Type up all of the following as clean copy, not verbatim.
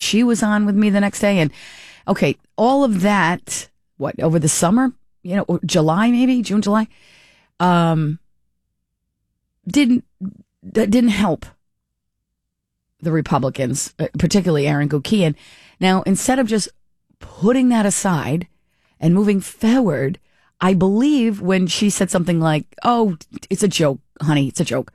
she was on with me the next day. And okay, all of that, over the summer, or July, maybe June, July, didn't help the Republicans, particularly Aaron Gukian. Now, instead of just putting that aside and moving forward, I believe when she said something like, "Oh, it's a joke, honey, it's a joke,"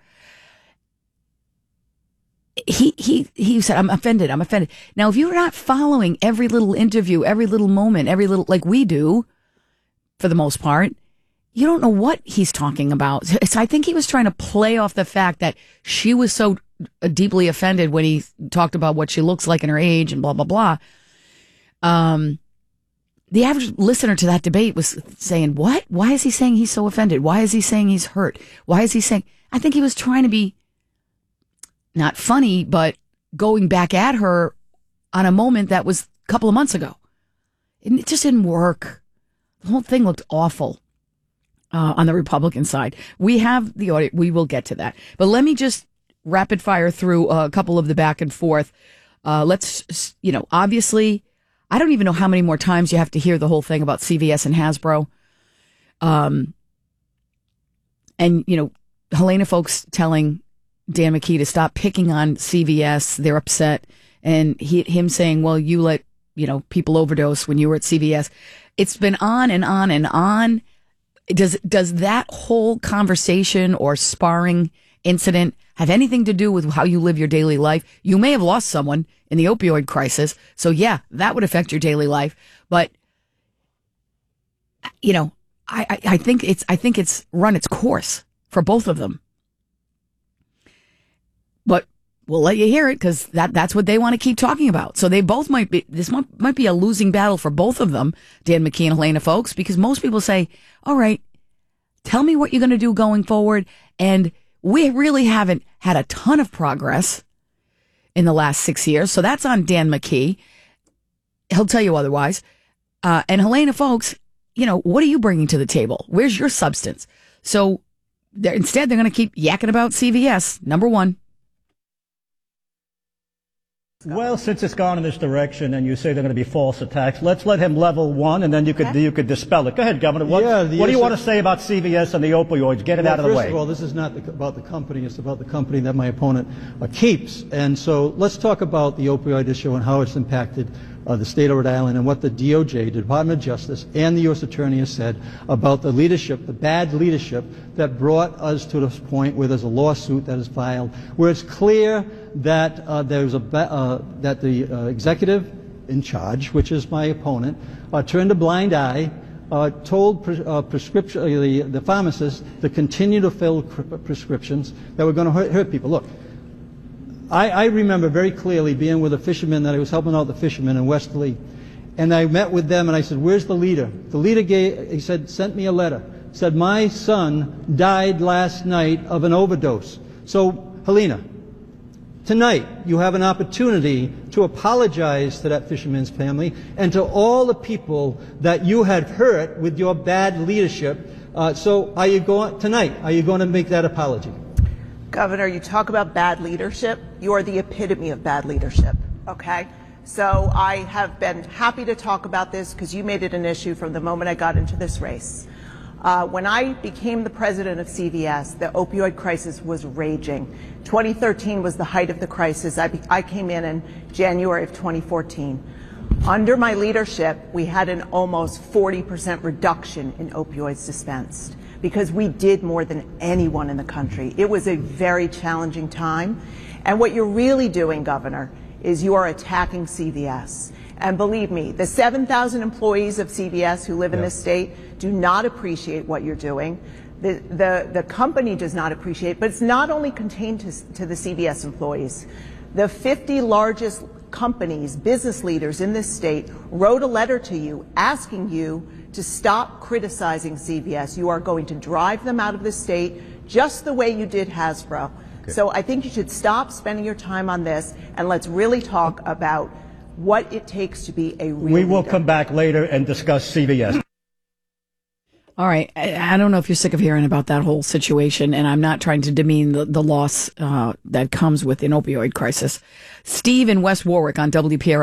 he said, I'm offended. Now, if you're not following every little interview, every little moment, every little, like we do, for the most part, you don't know what he's talking about. So I think he was trying to play off the fact that she was so deeply offended when he talked about what she looks like in her age and blah, blah, blah. The average listener to that debate was saying, what? Why is he saying he's so offended? Why is he saying he's hurt? Why is he saying... I think he was trying to be not funny, but going back at her on a moment that was a couple of months ago. And it just didn't work. The whole thing looked awful on the Republican side. We have the audio. We will get to that. But let me just rapid fire through a couple of the back and forth. Let's, obviously, I don't even know how many more times you have to hear the whole thing about CVS and Hasbro. And, Helena folks telling Dan McKee to stop picking on CVS. They're upset. And him saying, well, you let, people overdose when you were at CVS. It's been on and on and on. Does that whole conversation or sparring incident have anything to do with how you live your daily life? You may have lost someone in the opioid crisis. So yeah, that would affect your daily life. But, I think it's run its course for both of them. But we'll let you hear it because that's what they want to keep talking about. So they both might be a losing battle for both of them, Dan McKee and Helena folks, because most people say, all right, tell me what you're going to do going forward. And we really haven't had a ton of progress in the last 6 years. So that's on Dan McKee. He'll tell you otherwise. And Helena folks, what are you bringing to the table? Where's your substance? So instead, they're going to keep yakking about CVS, number one. Well, since it's gone in this direction and you say they're going to be false attacks, let's let him level one and then you could dispel it. Go ahead, Governor. What do you want to say about CVS and the opioids? Get it out of the way. First of all, this is not about the company. It's about the company that my opponent keeps. And so let's talk about the opioid issue and how it's impacted the state of Rhode Island and what the DOJ, Department of Justice, and the U.S. Attorney has said about the leadership, the bad leadership that brought us to this point where there's a lawsuit that is filed, where it's clear that that the executive in charge, which is my opponent, turned a blind eye, told the pharmacists to continue to fill prescriptions that were going to hurt people. Look, I remember very clearly being with a fisherman that I was helping out the fishermen in Westerly, and I met with them and I said, "Where's the leader?" The leader sent me a letter. Said, "My son died last night of an overdose." So, Helena, tonight you have an opportunity to apologize to that fisherman's family and to all the people that you had hurt with your bad leadership. So, are you going to make that apology? Governor, you talk about bad leadership. You are the epitome of bad leadership, okay? So I have been happy to talk about this because you made it an issue from the moment I got into this race. When I became the president of CVS, the opioid crisis was raging. 2013 was the height of the crisis. I came in January of 2014. Under my leadership, we had an almost 40% reduction in opioids dispensed, because we did more than anyone in the country. It was a very challenging time. And what you're really doing, Governor, is you are attacking CVS. And believe me, the 7,000 employees of CVS who live in this state do not appreciate what you're doing. The company does not appreciate, but it's not only contained to the CVS employees. The 50 largest companies, business leaders in this state wrote a letter to you asking you to stop criticizing CVS. You are going to drive them out of the state just the way you did Hasbro. Okay. So I think you should stop spending your time on this and let's really talk about what it takes to be a real We will leader. come back later and discuss CVS. All right. I don't know if you're sick of hearing about that whole situation, and I'm not trying to demean the loss that comes with an opioid crisis. Steve in West Warwick on WPR.